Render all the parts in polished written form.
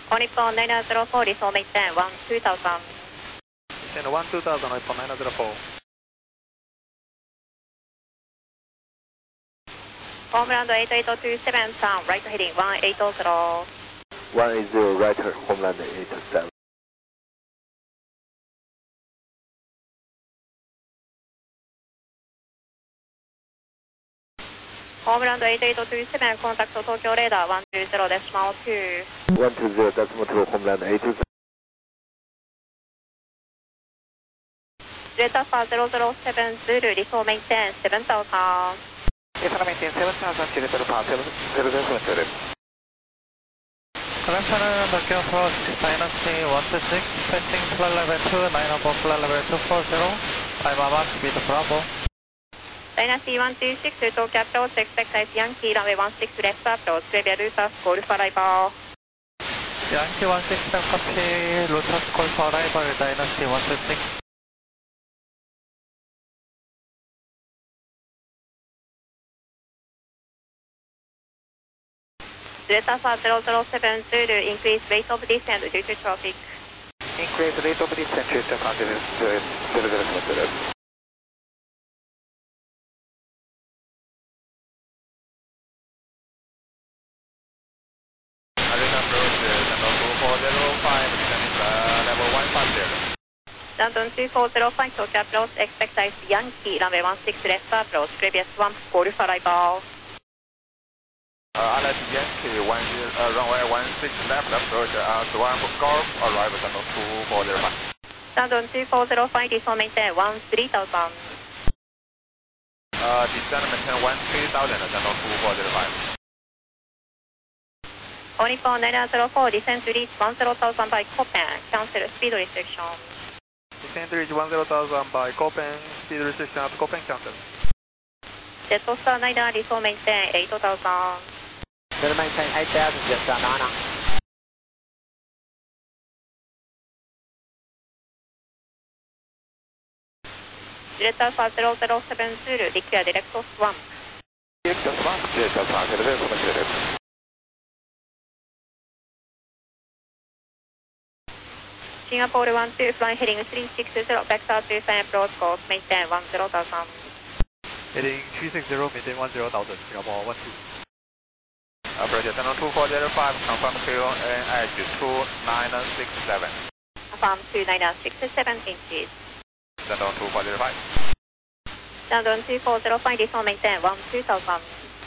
On Nippon 904, resume maintain 12000. Maintain 12000, Nippon 904. Homeland 88273, turn right heading 180. 180 right, Homeland 827. Homeland 88227, contact Tokyo radar 120.2. 120.2, Homeland 827. Delta Alpha 007 Zulu, resume maintain 7000. Delta maintain 7000, Delta Alpha 007. Collection Tokyo approach, Dynasty 126, passing flight level 2, 9 flight level 240, 5 speed Bravo. Dynasty 126, Tokyo approach, expect type Yankee, runway 16 left approach, previous Lotus, Golf arrival. Yankee 167 copy, Lotus Golf arrival, Dynasty 126. Delta Alpha 007 Zulu, increase rate of descent due to traffic. Increase rate of descent due to traffic 007. Arena approach, London 2405, descending level 150. London 2405, Tokyo approach, expect type Yankee, runway 16 left approach, previous one, Golf arrival. Alice Yankee, runway 16 left approach, Swan Golf, arrival London 2405. London 2405, resume maintain 13000. Descend maintain 13000, London 2405. On Nippon 904, descent to reach 10,000 by Copen, cancel speed restriction. Descend to reach 10,000 by Copen, speed restriction at Copen, cancel. Jetstar 9, resume maintain 8000. Resume maintain 8000, Jetstar 9. Delta Alpha 007 Zulu, declare direct of swamp. Direct of swamp, Delta Alpha 007. Singapore 12, flying heading 360, vector 25 approach course, maintain 10,000. Heading 360, maintain 10,000, Singapore 12. Approach London 2405, confirm QN edge 2967. Affirm 2967 inches. London 2405. London 2405, resume maintain 12000.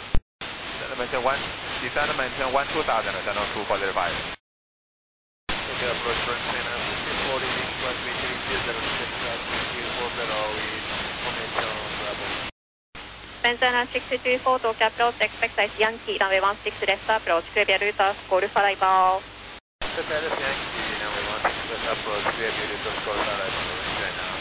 Descend maintain 12000, London 2405. Okay, approach first maintenance 240, request meeting 006, 340, formation Bravo. Spencer 634, Tokyo approach, expect type Yankee, runway 16 left approach, previous Lotus, Golf arrival. Prepare the Yankee, runway 16 left approach, previous Lotus, Golf arrival.